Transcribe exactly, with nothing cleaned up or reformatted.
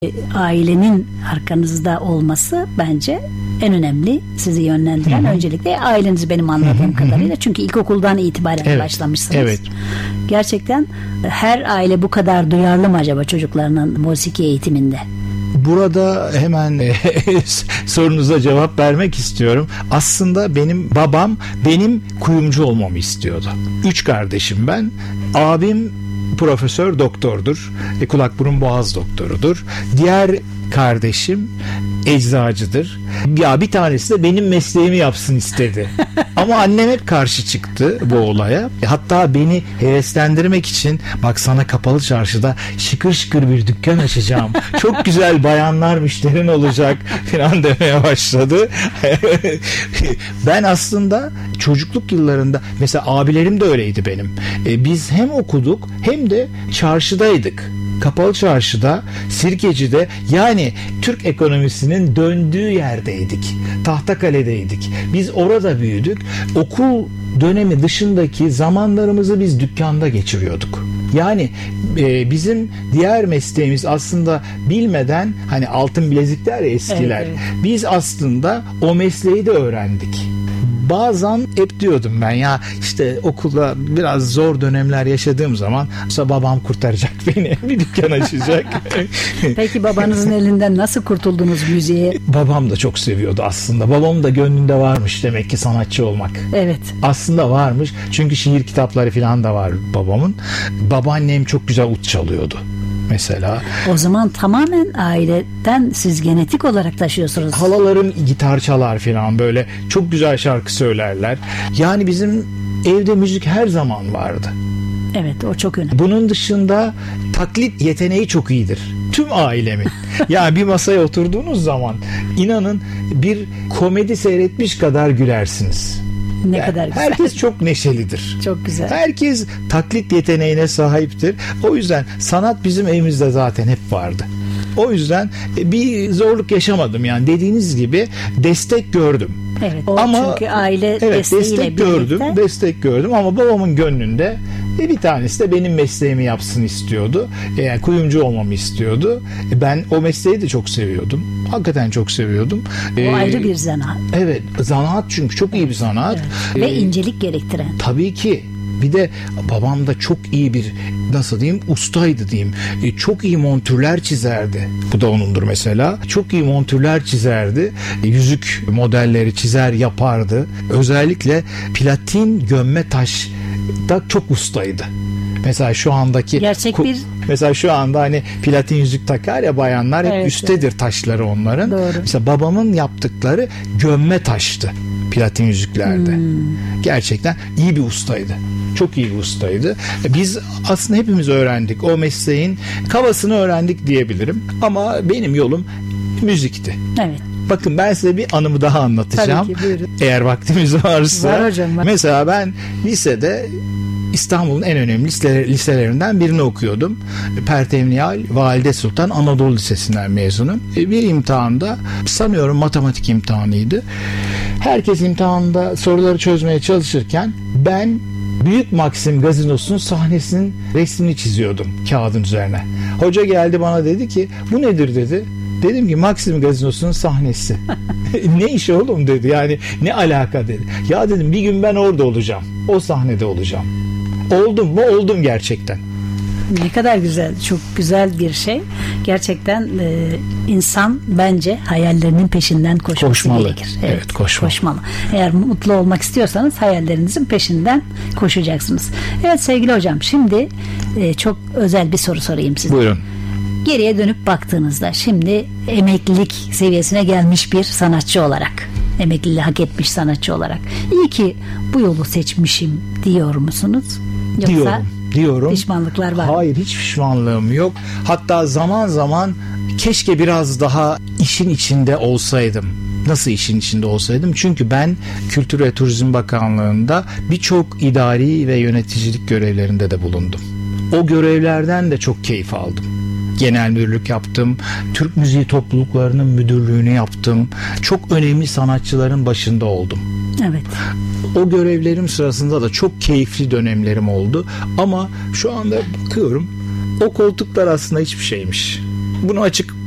Ailenin arkanızda olması bence en önemli, sizi yönlendiren. Hı-hı. Öncelikle aileniz benim anladığım Hı-hı. kadarıyla. Çünkü ilkokuldan itibaren evet. başlamışsınız. Evet. Gerçekten her aile bu kadar duyarlı mı acaba çocuklarının musiki eğitiminde? Burada hemen sorunuza cevap vermek istiyorum. Aslında benim babam benim kuyumcu olmamı istiyordu. Üç kardeşim ben. Abim profesör doktordur. E, kulak burun boğaz doktorudur. Diğer kardeşim eczacıdır. Ya bir tanesi de benim mesleğimi yapsın istedi. Ama annem hep karşı çıktı bu olaya. Hatta beni heveslendirmek için bak sana kapalı çarşıda şıkır şıkır bir dükkan açacağım. Çok güzel bayanlar müşterin olacak falan demeye başladı. Ben aslında çocukluk yıllarında mesela abilerim de öyleydi benim. E, biz hem okuduk hem de çarşıdaydık. Kapalı çarşıda, Sirkeci'de, yani Türk ekonomisinin döndüğü yerdeydik. Tahtakale'deydik. Biz orada büyüdük. Okul dönemi dışındaki zamanlarımızı biz dükkanda geçiriyorduk. Yani e, bizim diğer mesleğimiz aslında bilmeden, hani altın bilezikler ya eskiler. Evet, evet. Biz aslında o mesleği de öğrendik. Bazen hep diyordum ben, ya işte okulda biraz zor dönemler yaşadığım zaman işte babam kurtaracak beni, bir dükkan açacak. Peki babanızın elinden nasıl kurtuldunuz müziğe? Babam da çok seviyordu aslında. Babam da gönlünde varmış demek ki sanatçı olmak. Evet. Aslında varmış. Çünkü şiir kitapları falan da var babamın. Babaannem çok güzel ut çalıyordu mesela. O zaman tamamen aileden siz genetik olarak taşıyorsunuz. Halalarım gitar çalar falan, böyle çok güzel şarkı söylerler. Yani bizim evde müzik her zaman vardı. Evet, o çok önemli. Bunun dışında taklit yeteneği çok iyidir. Tüm ailemin. Yani bir masaya oturduğunuz zaman inanın bir komedi seyretmiş kadar gülersiniz. Ne yani kadar güzel. Herkes çok neşelidir. Çok güzel. Herkes taklit yeteneğine sahiptir. O yüzden sanat bizim evimizde zaten hep vardı. O yüzden bir zorluk yaşamadım. Yani dediğiniz gibi destek gördüm. Evet. Ama çünkü aile evet, desteğiyle destek birlikte... gördüm. Destek gördüm ama babamın gönlünde bir tanesi de benim mesleğimi yapsın istiyordu. Yani kuyumcu olmamı istiyordu. Ben o mesleği de çok seviyordum. Hakikaten çok seviyordum. O ee, ayrı bir zanaat. Evet, zanaat çünkü çok iyi bir zanaat. Evet. Ve ee, incelik gerektiren. Tabii ki. Bir de babam da çok iyi bir, nasıl diyeyim, ustaydı diyeyim. E, çok iyi montürler çizerdi. Bu da onundur mesela. Çok iyi montürler çizerdi. E, yüzük modelleri çizer yapardı. Özellikle platin gömme taş da çok ustaydı. Mesela şu andaki gerçek bir mesela şu anda hani platin yüzük takar ya bayanlar, hep evet, üsttedir evet. taşları onların. Doğru. Mesela babamın yaptıkları gömme taştı platin yüzüklerde. Hmm. Gerçekten iyi bir ustaydı. Çok iyi bir ustaydı. Biz aslında hepimiz öğrendik. O mesleğin kavasını öğrendik diyebilirim. Ama benim yolum müzikti. Evet. Bakın ben size bir anımı daha anlatacağım. Tabii ki, buyurun. Eğer vaktimiz varsa. Var hocam. Var. Mesela ben lisede İstanbul'un en önemli liselerinden birini okuyordum. Pertevniyal Valide Sultan Anadolu Lisesi'nden mezunum. Bir imtihanda, sanıyorum matematik imtihanıydı. Herkes imtihanda soruları çözmeye çalışırken ben Büyük Maxim Gazinosu'nun sahnesinin resmini çiziyordum kağıdın üzerine. Hoca geldi bana, dedi ki bu nedir dedi. Dedim ki Maxim Gazinosu'nun sahnesi. Ne iş oğlum dedi, yani ne alaka dedi. Ya dedim bir gün ben orada olacağım. O sahnede olacağım. Oldum mu? Oldum gerçekten. Ne kadar güzel, çok güzel bir şey. Gerçekten e, insan bence hayallerinin peşinden koşması koşmalı. gerekir. Evet, evet koşmalı. koşmalı. Eğer mutlu olmak istiyorsanız hayallerinizin peşinden koşacaksınız. Evet sevgili hocam, şimdi e, çok özel bir soru sorayım size. Buyurun. Geriye dönüp baktığınızda şimdi emeklilik seviyesine gelmiş bir sanatçı olarak, emekliliği hak etmiş sanatçı olarak, iyi ki bu yolu seçmişim diyor musunuz? Yoksa diyorum. Diyorum. Pişmanlıklar var. Hayır, hiç pişmanlığım yok. Hatta zaman zaman keşke biraz daha işin içinde olsaydım. Nasıl işin içinde olsaydım? Çünkü ben Kültür ve Turizm Bakanlığı'nda birçok idari ve yöneticilik görevlerinde de bulundum. O görevlerden de çok keyif aldım. Genel müdürlük yaptım. Türk müziği topluluklarının müdürlüğünü yaptım. Çok önemli sanatçıların başında oldum. Evet. O görevlerim sırasında da çok keyifli dönemlerim oldu. Ama şu anda bakıyorum, o koltuklar aslında hiçbir şeymiş. Bunu açık